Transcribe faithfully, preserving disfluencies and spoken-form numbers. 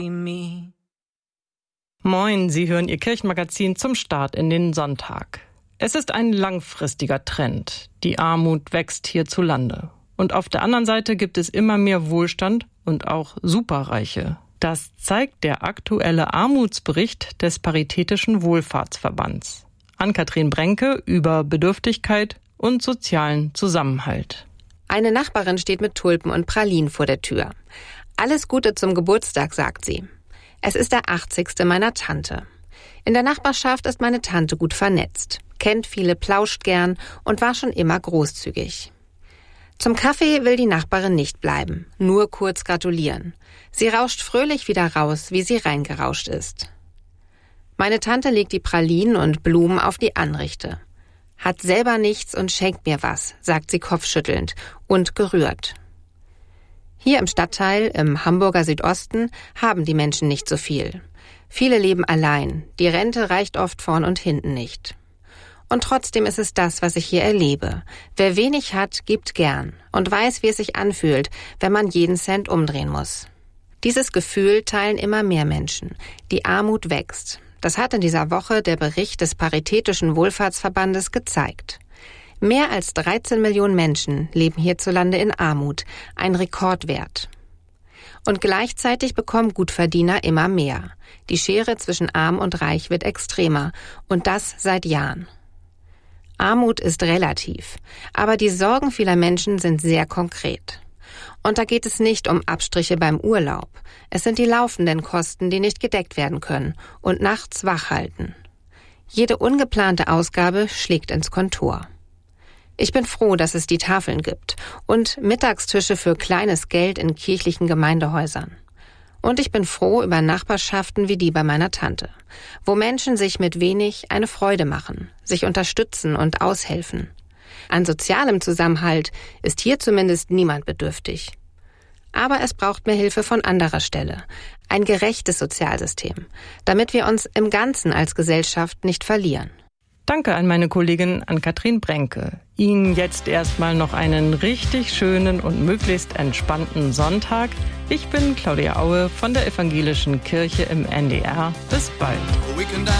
Moin, Sie hören Ihr Kirchenmagazin zum Start in den Sonntag. Es ist ein langfristiger Trend. Die Armut wächst hierzulande. Und auf der anderen Seite gibt es immer mehr Wohlstand und auch Superreiche. Das zeigt der aktuelle Armutsbericht des Paritätischen Wohlfahrtsverbands. Ann-Kathrin Brenke über Bedürftigkeit und sozialen Zusammenhalt. Eine Nachbarin steht mit Tulpen und Pralinen vor der Tür. Alles Gute zum Geburtstag, sagt sie. Es ist der achtzigste meiner Tante. In der Nachbarschaft ist meine Tante gut vernetzt, kennt viele, plauscht gern und war schon immer großzügig. Zum Kaffee will die Nachbarin nicht bleiben, nur kurz gratulieren. Sie rauscht fröhlich wieder raus, wie sie reingerauscht ist. Meine Tante legt die Pralinen und Blumen auf die Anrichte. Hat selber nichts und schenkt mir was, sagt sie kopfschüttelnd und gerührt. Hier im Stadtteil, im Hamburger Südosten, haben die Menschen nicht so viel. Viele leben allein, die Rente reicht oft vorn und hinten nicht. Und trotzdem ist es das, was ich hier erlebe. Wer wenig hat, gibt gern und weiß, wie es sich anfühlt, wenn man jeden Cent umdrehen muss. Dieses Gefühl teilen immer mehr Menschen. Die Armut wächst. Das hat in dieser Woche der Bericht des Paritätischen Wohlfahrtsverbandes gezeigt. Mehr als dreizehn Millionen Menschen leben hierzulande in Armut, ein Rekordwert. Und gleichzeitig bekommen Gutverdiener immer mehr. Die Schere zwischen Arm und Reich wird extremer, und das seit Jahren. Armut ist relativ, aber die Sorgen vieler Menschen sind sehr konkret. Und da geht es nicht um Abstriche beim Urlaub. Es sind die laufenden Kosten, die nicht gedeckt werden können und nachts wach halten. Jede ungeplante Ausgabe schlägt ins Kontor. Ich bin froh, dass es die Tafeln gibt und Mittagstische für kleines Geld in kirchlichen Gemeindehäusern. Und ich bin froh über Nachbarschaften wie die bei meiner Tante, wo Menschen sich mit wenig eine Freude machen, sich unterstützen und aushelfen. An sozialem Zusammenhalt ist hier zumindest niemand bedürftig. Aber es braucht mehr Hilfe von anderer Stelle, ein gerechtes Sozialsystem, damit wir uns im Ganzen als Gesellschaft nicht verlieren. Danke an meine Kollegin Ann-Kathrin Brenke. Ihnen jetzt erstmal noch einen richtig schönen und möglichst entspannten Sonntag. Ich bin Claudia Aue von der Evangelischen Kirche im N D R. Bis bald.